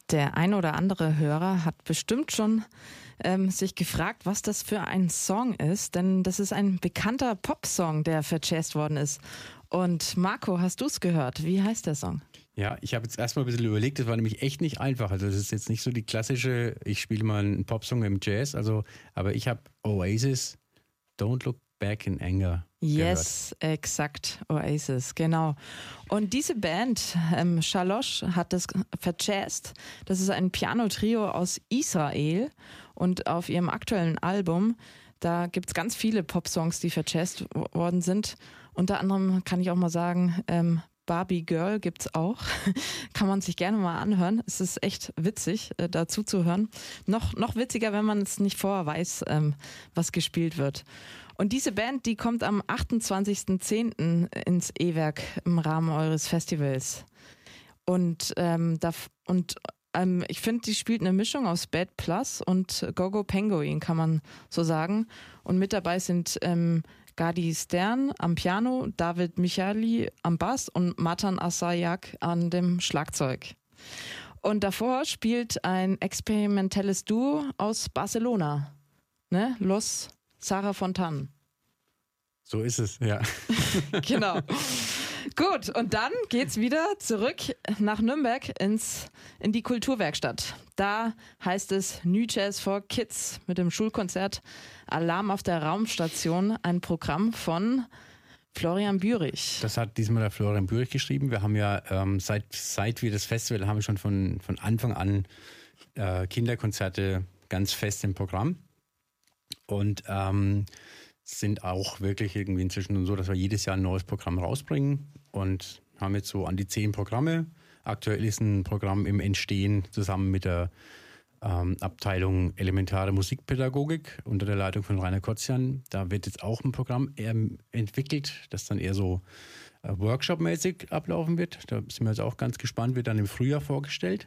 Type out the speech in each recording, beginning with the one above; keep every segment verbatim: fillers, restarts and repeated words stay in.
Der ein oder andere Hörer hat bestimmt schon ähm, sich gefragt, was das für ein Song ist, denn das ist ein bekannter Popsong, der verjazzt worden ist. Und Marco, hast du es gehört? Wie heißt der Song? Ja, ich habe jetzt erstmal ein bisschen überlegt, das war nämlich echt nicht einfach. Also das ist jetzt nicht so die klassische, ich spiele mal einen Popsong im Jazz, also, aber ich habe Oasis, Don't Look Back in Anger. Yes, gehört. exakt, Oasis, genau. Und diese Band, ähm, Shalosh, hat das verjazzt. Das ist ein Piano-Trio aus Israel und auf ihrem aktuellen Album, da gibt es ganz viele Popsongs, die verjazzt worden sind. Unter anderem kann ich auch mal sagen, ähm, Barbie Girl gibt's auch. Kann man sich gerne mal anhören. Es ist echt witzig, äh, dazu zu hören. Noch, noch witziger, wenn man es nicht vorher weiß, ähm, was gespielt wird. Und diese Band, die kommt am achtundzwanzigsten zehnten ins E-Werk im Rahmen eures Festivals. Und, ähm, da, und ähm, ich finde, die spielt eine Mischung aus Bad Plus und Gogo Penguin, kann man so sagen. Und mit dabei sind ähm, Gadi Stern am Piano, David Michali am Bass und Matan Asayak an dem Schlagzeug. Und davor spielt ein experimentelles Duo aus Barcelona, ne? Los Sarah Fontan. So ist es, ja. Genau. Gut, und dann geht's wieder zurück nach Nürnberg ins, in die Kulturwerkstatt. Da heißt es New Jazz for Kids mit dem Schulkonzert Alarm auf der Raumstation, ein Programm von Florian Bürich. Das hat diesmal der Florian Bürich geschrieben. Wir haben ja, ähm, seit, seit wir das Festival haben, wir schon von, von Anfang an äh, Kinderkonzerte ganz fest im Programm. Und ähm, sind auch wirklich irgendwie inzwischen so, dass wir jedes Jahr ein neues Programm rausbringen und haben jetzt so an die zehn Programme. Aktuell ist ein Programm im Entstehen zusammen mit der ähm, Abteilung Elementare Musikpädagogik unter der Leitung von Rainer Kotzian. Da wird jetzt auch ein Programm eher entwickelt, das dann eher so äh, Workshop-mäßig ablaufen wird. Da sind wir jetzt auch ganz gespannt, wird dann im Frühjahr vorgestellt.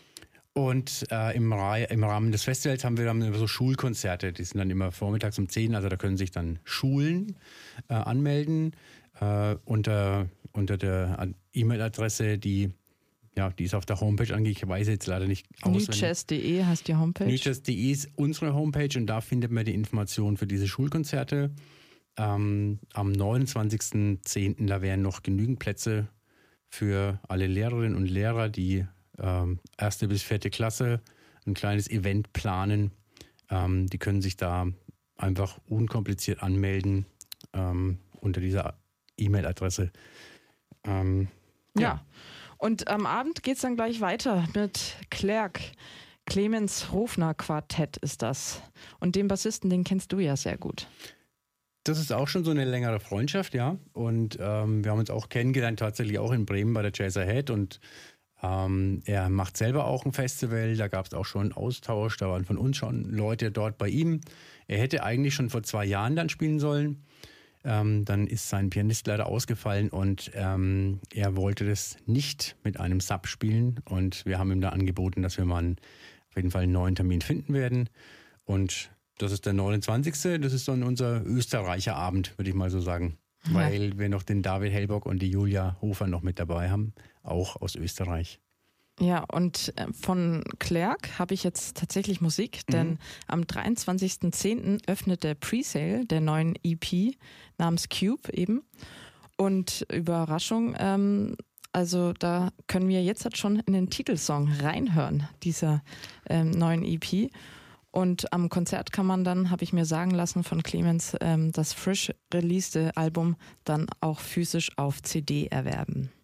Und äh, im, im Rahmen des Festivals haben wir dann so Schulkonzerte, die sind dann immer vormittags um zehn, also da können sich dann Schulen äh, anmelden äh, unter, unter der E-Mail-Adresse, die, ja, die ist auf der Homepage angegeben, ich weiß jetzt leider nicht auswendig. newjazz punkt de heißt die Homepage. newjazz punkt de ist unsere Homepage und da findet man die Informationen für diese Schulkonzerte. Ähm, am neunundzwanzigsten zehnten da wären noch genügend Plätze für alle Lehrerinnen und Lehrer, die Ähm, erste bis vierte Klasse ein kleines Event planen. Ähm, die können sich da einfach unkompliziert anmelden ähm, unter dieser E-Mail-Adresse. Ähm, ja. ja. Und am Abend geht es dann gleich weiter mit Klerk. Clemens Hofner Quartett ist das. Und den Bassisten, den kennst du ja sehr gut. Das ist auch schon so eine längere Freundschaft, ja. Und ähm, wir haben uns auch kennengelernt, tatsächlich auch in Bremen bei der Jazz Ahead. Und Ähm, er macht selber auch ein Festival, da gab es auch schon einen Austausch, da waren von uns schon Leute dort bei ihm. Er hätte eigentlich schon vor zwei Jahren dann spielen sollen, ähm, dann ist sein Pianist leider ausgefallen und ähm, er wollte das nicht mit einem Sub spielen und wir haben ihm da angeboten, dass wir mal einen, auf jeden Fall einen neuen Termin finden werden und das ist der neunundzwanzigste Das ist dann unser Österreicher Abend, würde ich mal so sagen. Weil wir noch den David Hellbock und die Julia Hofer noch mit dabei haben, auch aus Österreich. Ja, und von Klerk habe ich jetzt tatsächlich Musik, denn mhm. am dreiundzwanzigsten zehnten öffnet der Presale der neuen E P namens Cube eben. Und Überraschung, ähm, also da können wir jetzt halt schon in den Titelsong reinhören, dieser ähm, neuen E P. Und am Konzert kann man dann, habe ich mir sagen lassen von Clemens, ähm, das frisch releaste Album dann auch physisch auf C D erwerben.